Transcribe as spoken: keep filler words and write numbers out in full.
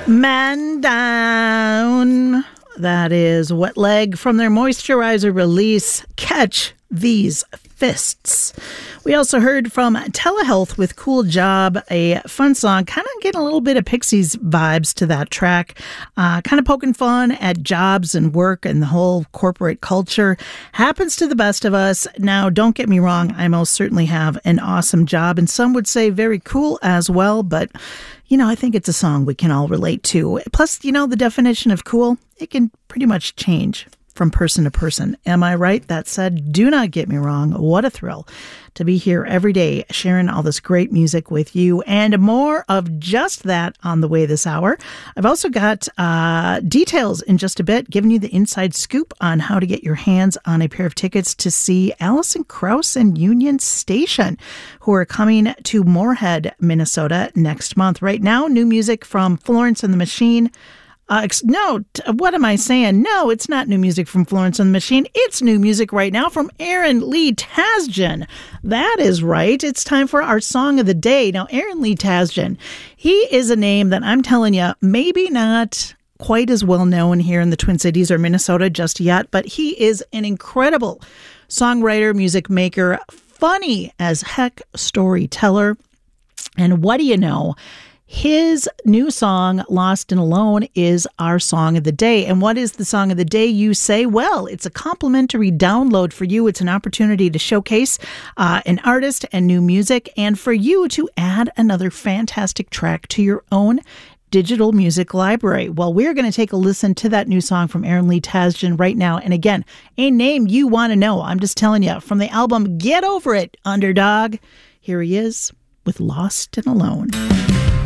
Man Down. That is Wet Leg from their Moisturizer release, Catch These Fists. We also heard from Telehealth with Cool Job, a fun song, kind of getting a little bit of Pixies vibes to that track, uh, kind of poking fun at jobs and work and the whole corporate culture. Happens to the best of us. Now, don't get me wrong, I most certainly have an awesome job, and some would say very cool as well, but you know, I think it's a song we can all relate to. Plus, you know, the definition of cool, it can pretty much change from person to person. Am I right? That said, do not get me wrong. What a thrill to be here every day sharing all this great music with you, and more of just that on the way this hour. I've also got uh, details in just a bit, giving you the inside scoop on how to get your hands on a pair of tickets to see Alison Krauss and Union Station, who are coming to Moorhead, Minnesota next month. Right now, new music from Florence and the Machine. Uh, no, t- what am I saying? No, it's not new music from Florence and the Machine. It's new music right now from Aaron Lee Tasjan. That is right. It's time for our song of the day. Now, Aaron Lee Tasjan, he is a name that I'm telling you, maybe not quite as well known here in the Twin Cities or Minnesota just yet, but he is an incredible songwriter, music maker, funny as heck storyteller. And what do you know? His new song, Lost and Alone, is our song of the day. And what is the song of the day, you say? Well, it's a complimentary download for you. It's an opportunity to showcase uh, an artist and new music, and for you to add another fantastic track to your own digital music library. Well, we're going to take a listen to that new song from Aaron Lee Tasjan right now. And again, a name you want to know. I'm just telling you, from the album Get Over It, Underdog, here he is with Lost and Alone.